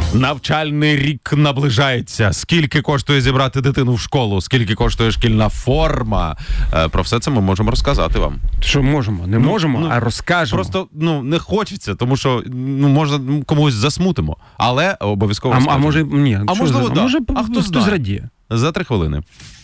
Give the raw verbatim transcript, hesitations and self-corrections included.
Навчальний рік наближається. Скільки коштує зібрати дитину в школу? Скільки коштує шкільна форма? Про все це ми можемо розказати вам. Що можемо? Не Ну, можемо, ну, а розкажемо. Просто ну, не хочеться, тому що ну, можна комусь засмутимо. Але обов'язково А, скажемо. а може, ні. А що можливо, за- да. може, А хто хтось знає? зрадіє. За три хвилини.